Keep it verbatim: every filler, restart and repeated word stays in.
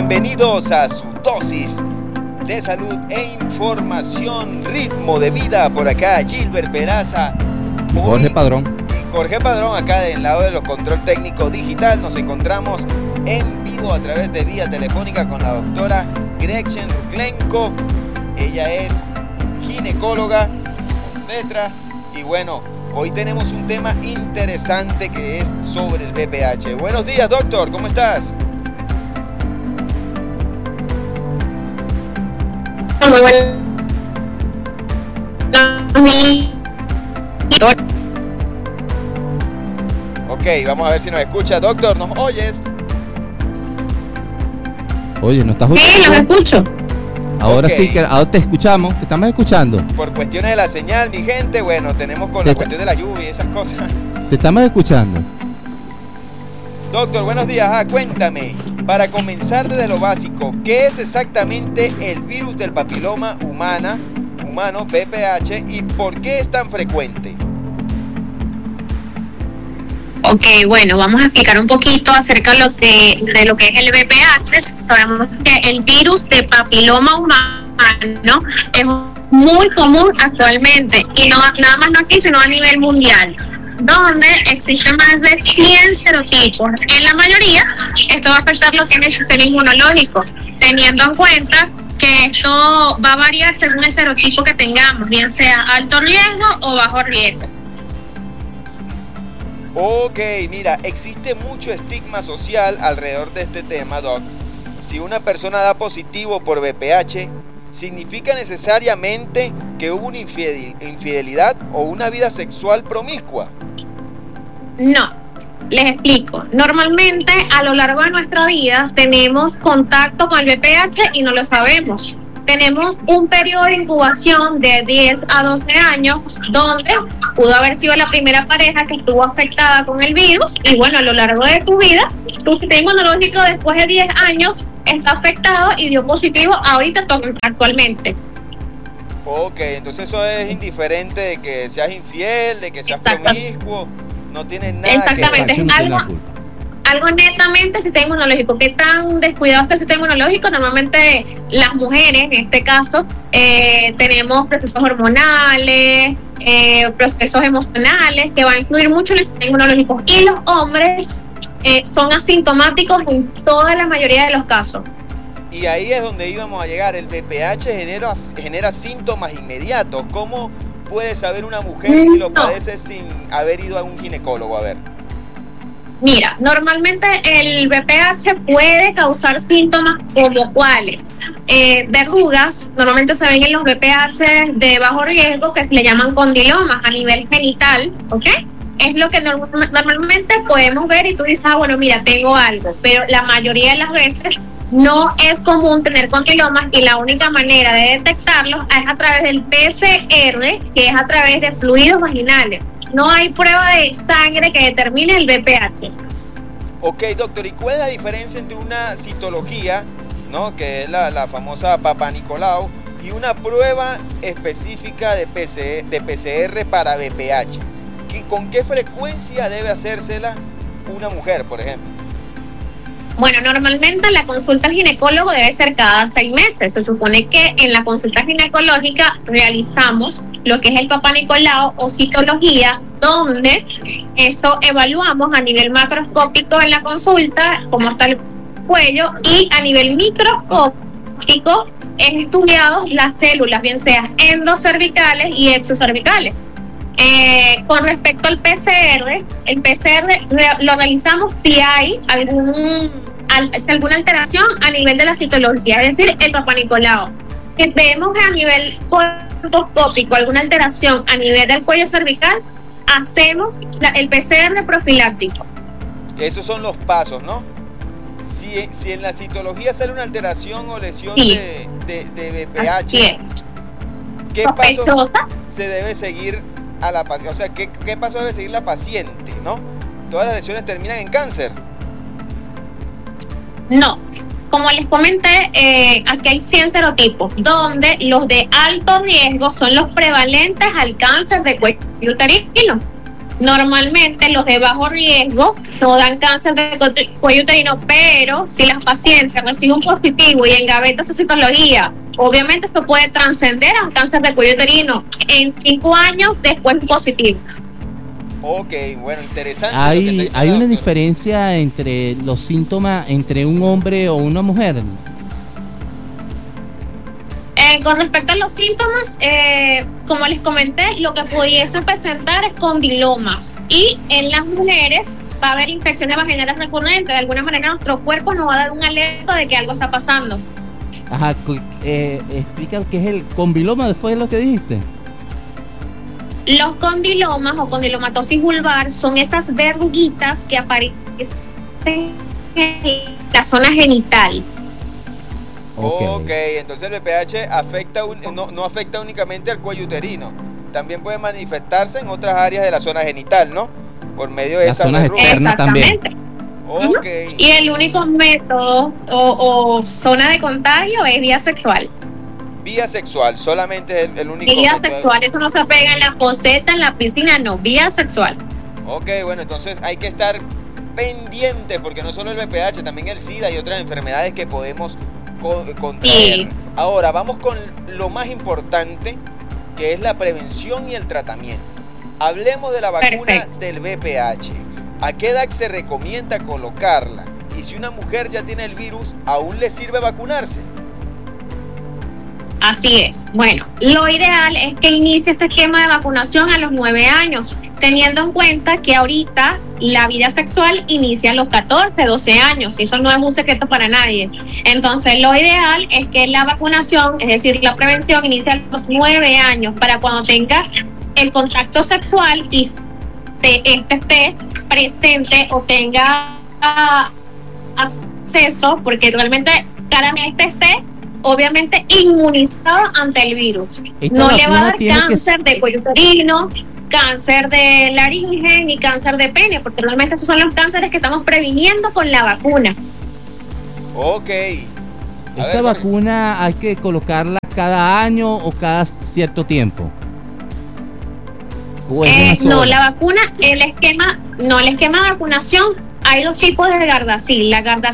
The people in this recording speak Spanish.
Bienvenidos a su dosis de salud e información, ritmo de vida. Por acá Gilbert Peraza, Hoy, Jorge Padrón y Jorge Padrón acá del lado de los control técnico digital. Nos encontramos en vivo a través de vía telefónica con la doctora Gretchen Ruklenko. Ella es ginecóloga, obstetra, y bueno, hoy tenemos un tema interesante que es sobre el B P H. Buenos días, doctor, ¿cómo estás? Muy bueno. Ok, vamos a ver si nos escucha. Doctor, ¿nos oyes? Oye, ¿no estás Sí, escuchando? los escucho. Ahora Ok. sí, que ahora te escuchamos, te estamos escuchando. Por cuestiones de la señal, mi gente, bueno, tenemos con Te la está- cuestión de la lluvia y esas cosas. Te estamos escuchando. Doctor, buenos días. Ah, cuéntame, para comenzar desde lo básico, ¿qué es exactamente el virus del papiloma humana, humano, B P H, y por qué es tan frecuente? Ok, bueno, vamos a explicar un poquito acerca de lo que, de lo que es el B P H. Sabemos que el virus de papiloma humano es muy común actualmente, y no nada más no aquí, sino a nivel mundial, donde existen más de cien serotipos. En la mayoría, esto va a afectar lo que es el sistema inmunológico, teniendo en cuenta que esto va a variar según el serotipo que tengamos, bien sea alto riesgo o bajo riesgo. Ok, mira, existe mucho estigma social alrededor de este tema, Doc. Si una persona da positivo por B P H, ¿significa necesariamente que hubo una infidel- infidelidad o una vida sexual promiscua? No, les explico. Normalmente a lo largo de nuestra vida tenemos contacto con el B P H y no lo sabemos. Tenemos un periodo de incubación de diez a doce años donde pudo haber sido la primera pareja que estuvo afectada con el virus, y bueno, a lo largo de tu vida, tu sistema inmunológico después de diez años está afectado y dio positivo ahorita actualmente. Ok, entonces eso es indiferente de que seas infiel, de que seas Exacto. promiscuo, no tiene nada Exactamente. que ver. Pacho no tiene algo- la culpa. Algo netamente sistema inmunológico. ¿Qué tan descuidado está el sistema inmunológico? Normalmente las mujeres, en este caso, eh, tenemos procesos hormonales, eh, procesos emocionales que van a influir mucho en el sistema inmunológico. Y los hombres eh, son asintomáticos en toda la mayoría de los casos. Y ahí es donde íbamos a llegar. El B P H genera, genera síntomas inmediatos. ¿Cómo puede saber una mujer si lo No. padece sin haber ido a un ginecólogo? A ver. Mira, normalmente el B P H puede causar síntomas como cuáles. Eh, verrugas, normalmente se ven en los B P H de bajo riesgo que se le llaman condilomas a nivel genital, ¿ok? Es lo que norm- normalmente podemos ver y tú dices, ah, bueno, mira, tengo algo, pero la mayoría de las veces no es común tener condilomas y la única manera de detectarlos es a través del P C R, que es a través de fluidos vaginales. No hay prueba de sangre que determine el B P H. Ok, doctor, ¿y cuál es la diferencia entre una citología, ¿no?, que es la, la famosa Papa Nicolau, y una prueba específica de, P C, de P C R para B P H? ¿Qué, ¿Con qué frecuencia debe hacérsela una mujer, por ejemplo? Bueno, normalmente la consulta al ginecólogo debe ser cada seis meses. Se supone que en la consulta ginecológica realizamos lo que es el Papa Nicolau o citología, donde eso evaluamos a nivel macroscópico en la consulta, cómo está el cuello, y a nivel microscópico es estudiado las células, bien sea endocervicales y exocervicales. Eh, con respecto al P C R, el P C R re- lo realizamos si hay algún, al, si alguna alteración a nivel de la citología, es decir, el Papa Nicolau. Si vemos a nivel colposcópico alguna alteración a nivel del cuello cervical, hacemos la, el P C R profiláctico. Esos son los pasos, ¿no? Si, si en la citología sale una alteración o lesión Sí. de, de, de B P Así H, es. ¿qué pasos Sospechosa. se debe seguir a la paciente? O sea, ¿qué, qué paso debe seguir la paciente, ¿no? Todas las lesiones terminan en cáncer. No, como les comenté, eh, aquí hay cien serotipos, donde los de alto riesgo son los prevalentes al cáncer de cuello uterino. Normalmente los de bajo riesgo no dan cáncer de cuello uterino, pero si las pacientes reciben un positivo y engaveta esa citología, obviamente esto puede trascender a un cáncer de cuello uterino en cinco años después de positivo. Ok, bueno, interesante. Hay, hay una diferencia entre los síntomas entre un hombre o una mujer. Eh, con respecto a los síntomas, eh, como les comenté, lo que pudiese presentar es condilomas, y en las mujeres va a haber infecciones vaginales recurrentes. De alguna manera nuestro cuerpo nos va a dar un alerta de que algo está pasando. Ajá, eh, explica qué es el conbiloma después de lo que dijiste. Los condilomas o condilomatosis vulvar son esas verruguitas que aparecen en la zona genital. Okay. ok, entonces el B P H afecta un, no, no afecta únicamente al cuello uterino, también puede manifestarse en otras áreas de la zona genital, ¿no? Por medio de esas verrugas. Exactamente. Okay. Uh-huh. Y el único método o, o zona de contagio es vía sexual. Vía sexual, solamente es el, el único. Vía sexual, de... eso no se pega en la poseta, en la piscina, no, vía sexual. Ok, bueno, entonces hay que estar pendientes, porque no solo el B P H, también el SIDA y otras enfermedades que podemos contraer. Sí. Ahora vamos con lo más importante, que es la prevención y el tratamiento. Hablemos de la vacuna Perfecto. del B P H. ¿A qué edad se recomienda colocarla? Y si una mujer ya tiene el virus, ¿aún le sirve vacunarse? Así es. Bueno, lo ideal es que inicie este esquema de vacunación a los nueve años, teniendo en cuenta que ahorita la vida sexual inicia a los catorce, doce años, y eso no es un secreto para nadie. Entonces, lo ideal es que la vacunación, es decir, la prevención, inicie a los nueve años, para cuando tenga el contacto sexual y este esté presente o tenga uh, acceso, porque realmente claramente esté obviamente inmunizado ante el virus. Esta no le va a dar cáncer que... de cuello uterino, cáncer de laringe ni cáncer de pene, porque realmente esos son los cánceres que estamos previniendo con la vacuna. Ok. A ¿Esta ver, vacuna porque... hay que colocarla cada año o cada cierto tiempo? Eh, no, la vacuna, el esquema, no, el esquema de vacunación, hay dos tipos de Gardasil. La Gardasil